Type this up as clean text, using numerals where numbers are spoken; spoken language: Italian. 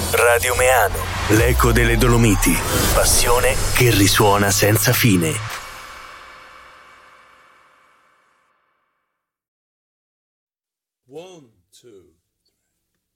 Radio Meano, l'eco delle Dolomiti. Passione che risuona senza fine. One, two.